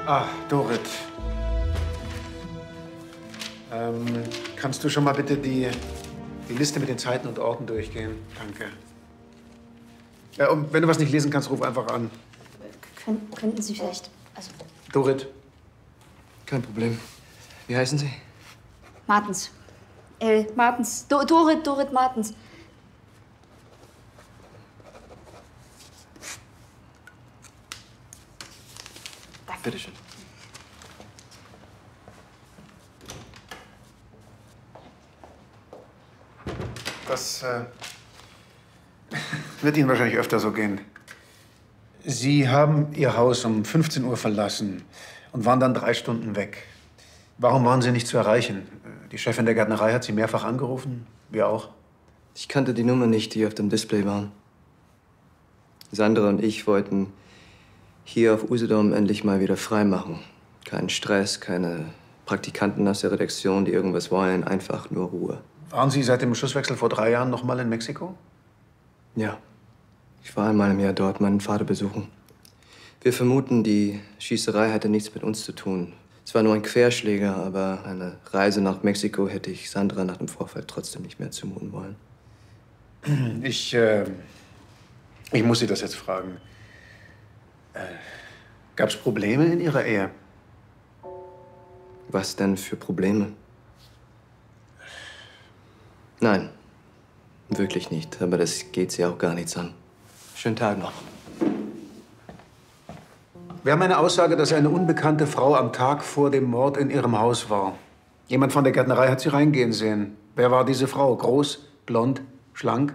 Ah, Dorit. Kannst du schon mal bitte die Liste mit den Zeiten und Orten durchgehen? Danke. Ja, und wenn du was nicht lesen kannst, ruf einfach an. Könnten Sie vielleicht... Also Dorit. Kein Problem. Wie heißen Sie? Martens. Martens. Dorit Martens. Danke. Bitte schön. Das wird Ihnen wahrscheinlich öfter so gehen. Sie haben Ihr Haus um 15 Uhr verlassen und waren dann 3 Stunden weg. Warum waren Sie nicht zu erreichen? Die Chefin der Gärtnerei hat Sie mehrfach angerufen. Wir auch. Ich kannte die Nummer nicht, die auf dem Display war. Sandra und ich wollten hier auf Usedom endlich mal wieder frei machen. Keinen Stress, keine Praktikanten aus der Redaktion, die irgendwas wollen, einfach nur Ruhe. Waren Sie seit dem Schusswechsel vor 3 Jahren noch mal in Mexiko? Ja. Ich war einmal im Jahr dort meinen Vater besuchen. Wir vermuten, die Schießerei hatte nichts mit uns zu tun. Es war nur ein Querschläger, aber eine Reise nach Mexiko hätte ich Sandra nach dem Vorfall trotzdem nicht mehr zumuten wollen. Ich muss Sie das jetzt fragen. Gab es Probleme in Ihrer Ehe? Was denn für Probleme? Nein, wirklich nicht. Aber das geht sie auch gar nichts an. Schönen Tag noch. Wir haben eine Aussage, dass eine unbekannte Frau am Tag vor dem Mord in Ihrem Haus war. Jemand von der Gärtnerei hat Sie reingehen sehen. Wer war diese Frau? Groß, blond, schlank?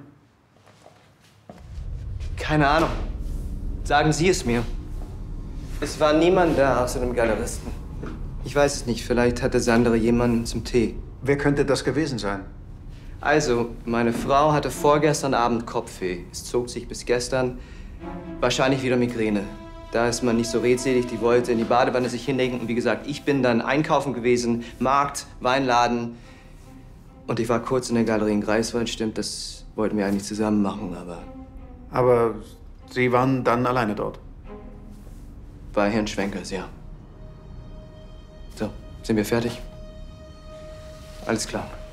Keine Ahnung. Sagen Sie es mir. Es war niemand da außer dem Galeristen. Ich weiß es nicht. Vielleicht hatte Sandra jemanden zum Tee. Wer könnte das gewesen sein? Also, meine Frau hatte vorgestern Abend Kopfweh. Es zog sich bis gestern. Wahrscheinlich wieder Migräne. Da ist man nicht so redselig. Die wollte in die Badewanne sich hinlegen. Und wie gesagt, ich bin dann einkaufen gewesen. Markt, Weinladen. Und ich war kurz in der Galerie in Greifswald. Stimmt, das wollten wir eigentlich zusammen machen, aber... Aber Sie waren dann alleine dort? Bei Herrn Schwenkers, ja. So, sind wir fertig? Alles klar.